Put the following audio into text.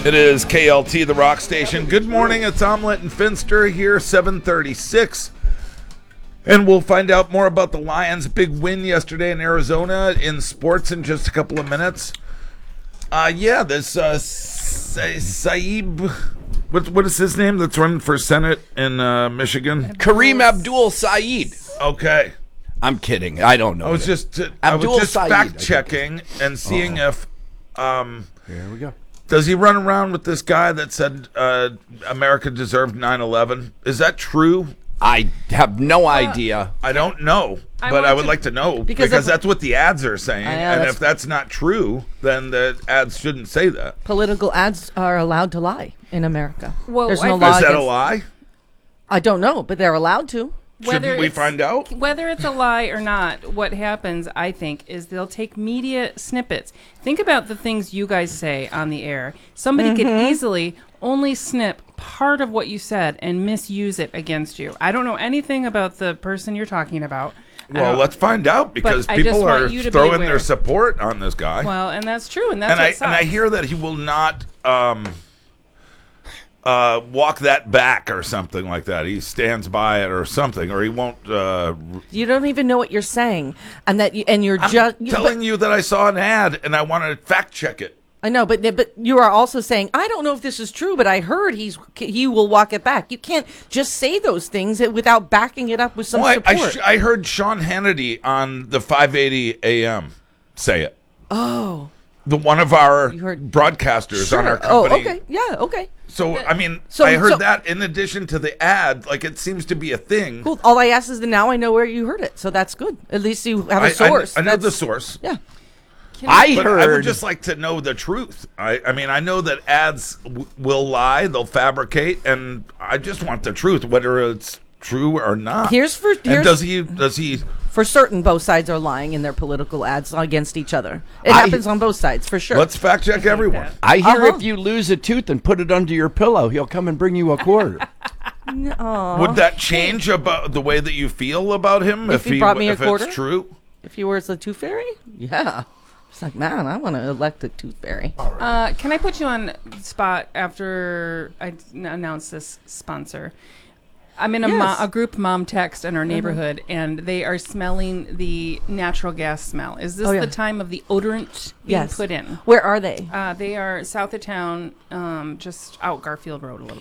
It is KLT, the rock station. Good morning, it's Omelette and Finster here, 7:36. And we'll find out more about the Lions' big win yesterday in Arizona in sports in just a couple of minutes. This Saeed, what is his name that's running for Senate in Michigan? Kareem Abdul-Saeed. Okay. I'm kidding. I don't know. I was just Abdul-Saeed, fact-checking and seeing if... Here we go. Does he run around with this guy that said America deserved 9/11? Is that true? I have no idea. I don't know, but I would like to know because that's what the ads are saying. And if that's not true, then the ads shouldn't say that. Political ads are allowed to lie in America. Well, there's no law. Is that a lie? I don't know, but they're allowed to. Shouldn't we find out? Whether it's a lie or not, what happens, I think, is they'll take media snippets. Think about the things you guys say on the air. Somebody could easily only snip part of what you said and misuse it against you. I don't know anything about the person you're talking about. Well, let's find out because I just people want are you to be throwing aware. their support on this guy. Well, and that's true, and that's what sucks. And I hear that he will not walk that back or something like that. He stands by it or something, or he won't. You don't even know what you're saying, and you're just telling you that I saw an ad and I want to fact check it. I know, but you are also saying, I don't know if this is true, but I heard he will walk it back. You can't just say those things without backing it up with some support. I heard Sean Hannity on the 580 AM say it. Oh. One of our broadcasters on our company. Oh, okay. Yeah, okay. So, I mean, I heard that in addition to the ad, like it seems to be a thing. Cool. All I ask is that now I know where you heard it, so that's good. At least you have a source. I know the source. Yeah. I would just like to know the truth. I mean, I know that ads will lie, they'll fabricate, and I just want the truth, whether it's true or not. And does he? For certain, both sides are lying in their political ads against each other. It happens on both sides, for sure. Let's fact check everyone. I hear if you lose a tooth and put it under your pillow, he'll come and bring you a quarter. Would that change about the way that you feel about him if he brought me a quarter? It's true? If he was a tooth fairy? Yeah. It's like, man, I want to elect a tooth fairy. Can I put you on spot after I announce this sponsor? I'm in a group mom text in our neighborhood, and they are smelling the natural gas smell. Is this the time of the odorant being put in? Where are they? They are south of town, just out Garfield Road a little